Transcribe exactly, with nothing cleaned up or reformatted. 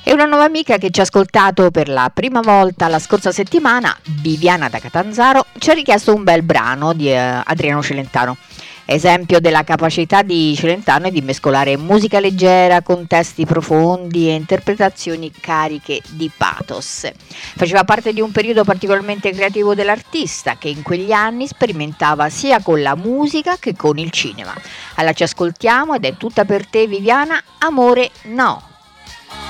E una nuova amica che ci ha ascoltato per la prima volta la scorsa settimana, Viviana da Catanzaro, ci ha richiesto un bel brano di eh, Adriano Celentano. Esempio della capacità di Celentano è di mescolare musica leggera con testi profondi e interpretazioni cariche di pathos. Faceva parte di un periodo particolarmente creativo dell'artista che in quegli anni sperimentava sia con la musica che con il cinema. Allora ci ascoltiamo ed è tutta per te Viviana, Amore no.